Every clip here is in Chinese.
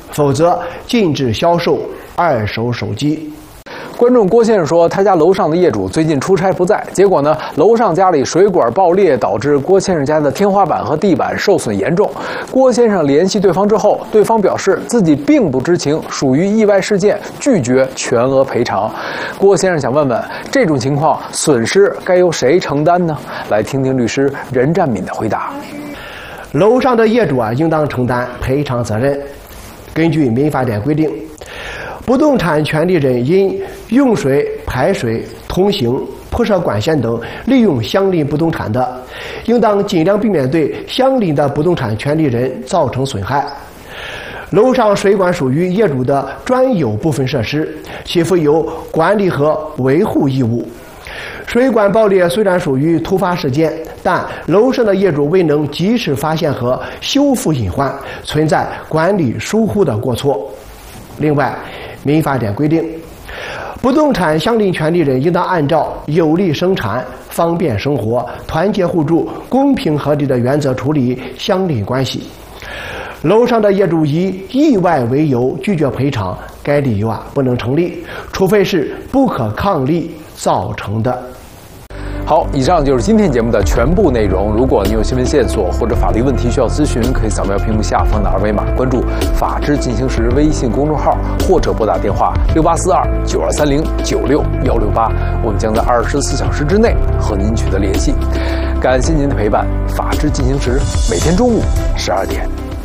否则禁止销售二手手机。 观众郭先生说，他家楼上的业主最近出差不在，结果呢，楼上家里水管爆裂，导致郭先生家的天花板和地板受损严重。郭先生联系对方之后，对方表示自己并不知情，属于意外事件，拒绝全额赔偿。郭先生想问问，这种情况损失该由谁承担呢？来听听律师任占敏的回答。 楼上的业主应当承担赔偿责任。根据民法典规定，不动产权利人因用水、排水、通行、铺设管线等利用相邻不动产的，应当尽量避免对相邻的不动产权利人造成损害。楼上水管属于业主的专有部分设施，其负有管理和维护义务。水管爆裂虽然属于突发事件，但楼上的业主未能及时发现和修复隐患，存在管理疏忽的过错。另外，民法典规定，不动产相邻权利人应当按照有利生产、方便生活、团结互助、公平合理的原则处理相邻关系。楼上的业主以意外为由拒绝赔偿，该理由不能成立，除非是不可抗力造成的。 好，以上就是今天节目的全部内容。如果你有新闻线索或者法律问题需要咨询，可以扫描屏幕下方的二维码，关注“法治进行时”微信公众号，或者拨打电话6842-9230-96168，我们将在24小时之内和您取得联系。感谢您的陪伴，法治进行时每天中午12点。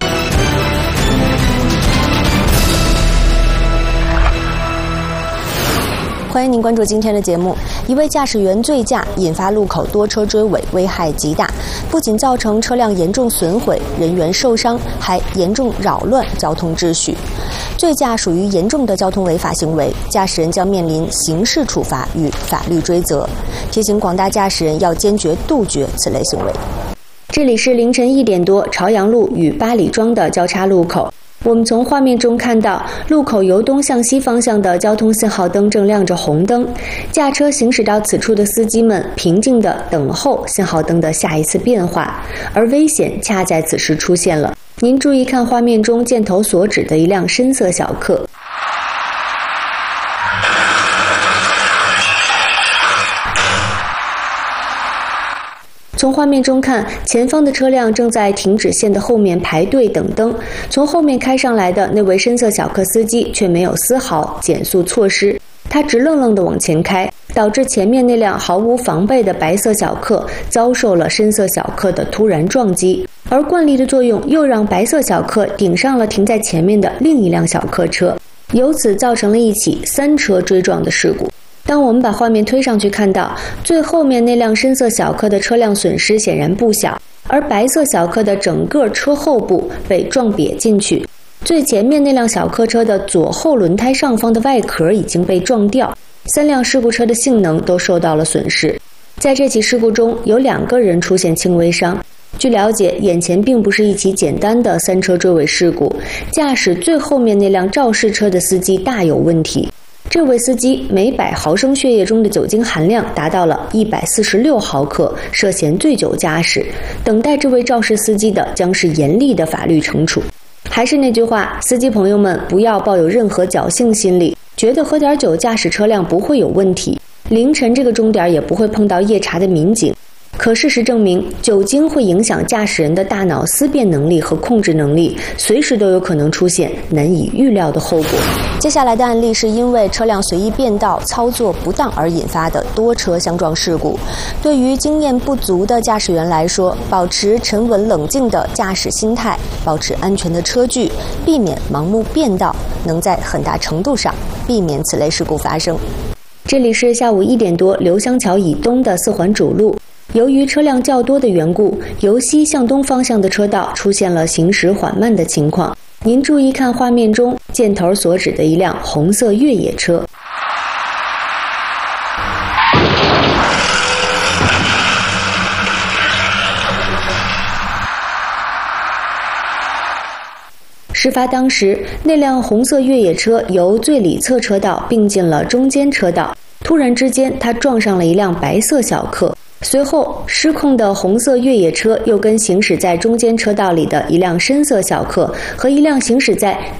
欢迎您关注今天的节目。一位驾驶员醉驾引发路口多车追尾，危害极大，不仅造成车辆严重损毁、人员受伤，还严重扰乱交通秩序。醉驾属于严重的交通违法行为，驾驶人将面临刑事处罚与法律追责。提醒广大驾驶人要坚决杜绝此类行为。这里是凌晨1点多，朝阳路与八里庄的交叉路口。我们从画面中看到，路口由东向西方向的交通信号灯正亮着红灯，驾车行驶到此处的司机们平静地等候信号灯的下一次变化，而危险恰在此时出现了。您注意看画面中箭头所指的一辆深色小客。从画面中看，前方的车辆正在停止线的后面排队等灯，从后面开上来的那位深色小客司机却没有丝毫减速措施，他直愣愣地往前开，导致前面那辆毫无防备的白色小客遭受了深色小客的突然撞击，而惯力的作用又让白色小客顶上了停在前面的另一辆小客车，由此造成了一起3车追撞的事故。当我们把画面推上去，看到最后面那辆深色小客的车辆损失显然不小，而白色小客的整个车后部被撞瘪进去，最前面那辆小客车的左后轮胎上方的外壳已经被撞掉，3辆事故车的性能都受到了损失。在这起事故中，有2个人出现轻微伤。据了解，眼前并不是一起简单的3车追尾事故，驾驶最后面那辆肇事车的司机大有问题。这位司机每100毫升血液中的酒精含量达到了146毫克，涉嫌醉酒驾驶。等待这位肇事司机的将是严厉的法律惩处。还是那句话，司机朋友们不要抱有任何侥幸心理，觉得喝点酒驾驶车辆不会有问题，凌晨这个钟点也不会碰到夜查的民警。可事实证明，酒精会影响驾驶人的大脑思辨能力和控制能力，随时都有可能出现难以预料的后果。接下来的案例是因为车辆随意变道、操作不当而引发的多车相撞事故。对于经验不足的驾驶员来说，保持沉稳冷静的驾驶心态，保持安全的车距，避免盲目变道，能在很大程度上避免此类事故发生。这里是下午1点多，刘香桥以东的4环主路。由于车辆较多的缘故，由西向东方向的车道出现了行驶缓慢的情况。您注意看画面中箭头所指的一辆红色越野车。事发当时，那辆红色越野车由最里侧车道并进了中间车道，突然之间它撞上了一辆白色小客。随后，失控的红色越野车又跟行驶在中间车道里的一辆深色小客和一辆行驶在